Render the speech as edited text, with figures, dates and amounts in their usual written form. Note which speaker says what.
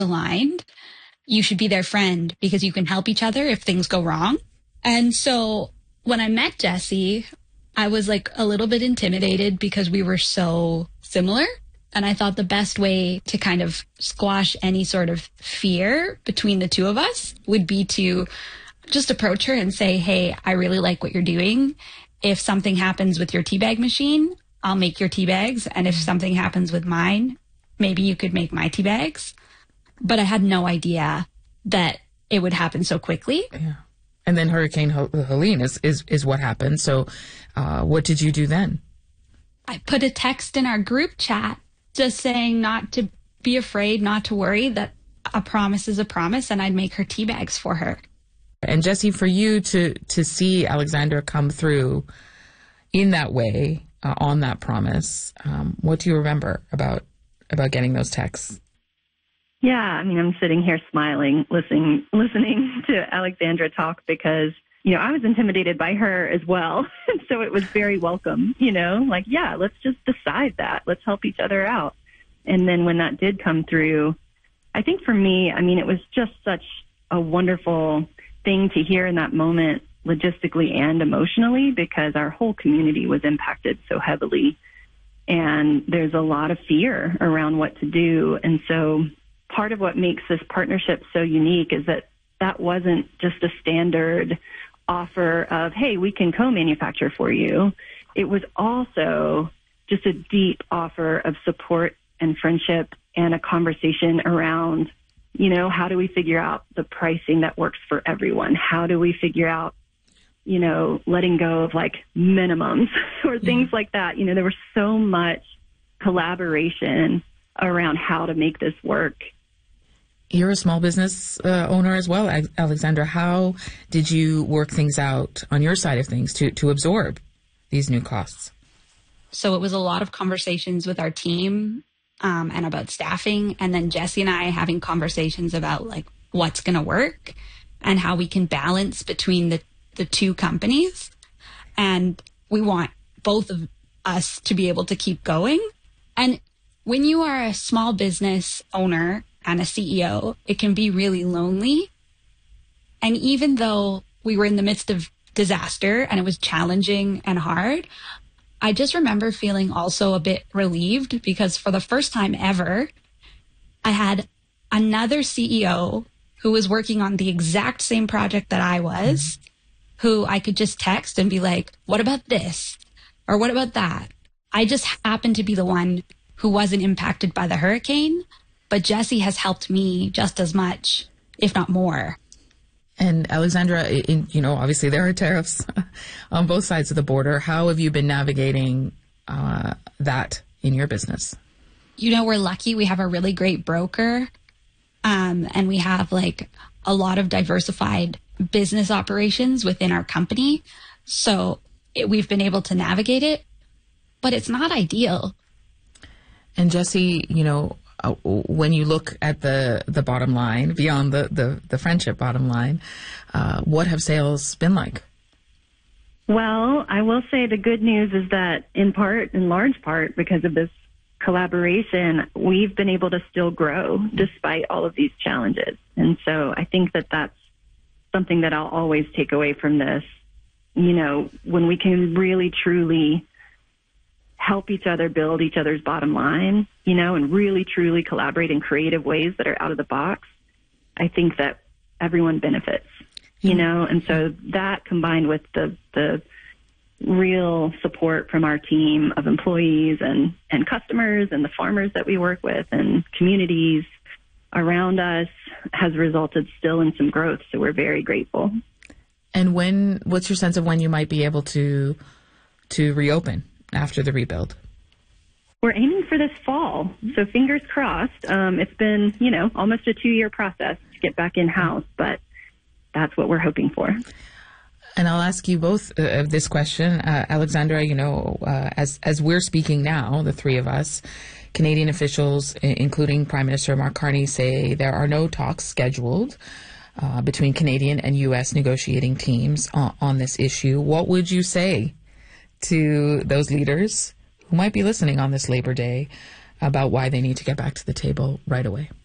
Speaker 1: aligned, you should be their friend because you can help each other if things go wrong. And so when I met Jesse, I was like a little bit intimidated because we were so similar. And I thought the best way to kind of squash any sort of fear between the two of us would be to just approach her and say, hey, I really like what you're doing. If something happens with your tea bag machine, I'll make your tea bags. And if something happens with mine, maybe you could make my tea bags. But I had no idea that it would happen so quickly.
Speaker 2: Yeah. And then Hurricane Helene is what happened. So what did you do then?
Speaker 1: I put a text in our group chat just saying not to be afraid, not to worry, that a promise is a promise, and I'd make her tea bags for her.
Speaker 2: And Jesse, for you to see Alexandra come through in that way, on that promise, what do you remember about getting those texts?
Speaker 3: Yeah, I mean, I'm sitting here smiling, listening to Alexandra talk because, I was intimidated by her as well. So it was very welcome, like, yeah, let's just decide that. Let's help each other out. And then when that did come through, I think for me, I mean, it was just such a wonderful thing to hear in that moment, logistically and emotionally, because our whole community was impacted so heavily. And there's a lot of fear around what to do. And so part of what makes this partnership so unique is that wasn't just a standard offer of, hey, we can co-manufacture for you. It was also just a deep offer of support and friendship and a conversation around, how do we figure out the pricing that works for everyone? How do we figure out, letting go of like minimums or things like that? There was so much collaboration around how to make this work.
Speaker 2: You're a small business owner as well, Alexandra. How did you work things out on your side of things to absorb these new costs?
Speaker 1: So it was a lot of conversations with our team and about staffing. And then Jesse and I having conversations about like what's going to work and how we can balance between the two companies. And we want both of us to be able to keep going. And when you are a small business owner and a CEO, it can be really lonely. And even though we were in the midst of disaster and it was challenging and hard, I just remember feeling also a bit relieved because for the first time ever, I had another CEO who was working on the exact same project that I was, who I could just text and be like, what about this? Or what about that? I just happened to be the one who wasn't impacted by the hurricane, but Jesse has helped me just as much, if not more.
Speaker 2: And Alexandra, obviously there are tariffs on both sides of the border. How have you been navigating that in your business?
Speaker 1: We're lucky. We have a really great broker, and we have like a lot of diversified business operations within our company. So we've been able to navigate it, but it's not ideal.
Speaker 2: And Jesse, when you look at the bottom line, beyond the friendship bottom line, what have sales been like?
Speaker 3: Well, I will say the good news is that in large part, because of this collaboration, we've been able to still grow despite all of these challenges. And so I think that that's something that I'll always take away from this. When we can really, truly help each other build each other's bottom line, and really, truly collaborate in creative ways that are out of the box, I think that everyone benefits, and so that combined with the real support from our team of employees and customers and the farmers that we work with and communities around us has resulted still in some growth. So we're very grateful.
Speaker 2: And what's your sense of when you might be able to reopen after the rebuild?
Speaker 3: We're aiming for this fall. So fingers crossed. It's been, almost a 2-year process to get back in-house, but that's what we're hoping for.
Speaker 2: And I'll ask you both this question. Alexandra, as we're speaking now, the three of us, Canadian officials, including Prime Minister Mark Carney, say there are no talks scheduled between Canadian and U.S. negotiating teams on this issue. What would you say to those leaders who might be listening on this Labor Day about why they need to get back to the table right away?